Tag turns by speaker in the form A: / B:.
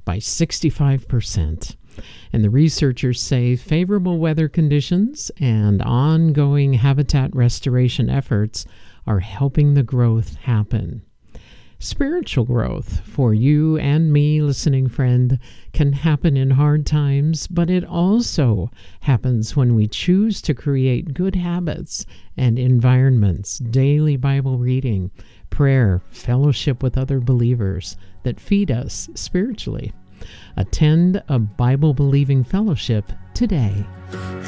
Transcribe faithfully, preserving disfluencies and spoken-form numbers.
A: by sixty-five percent. And the researchers say favorable weather conditions and ongoing habitat restoration efforts are helping the growth happen. Spiritual growth for you and me, listening friend, can happen in hard times, but it also happens when we choose to create good habits and environments, daily Bible reading, prayer, fellowship with other believers that feed us spiritually. Attend a Bible-believing fellowship today.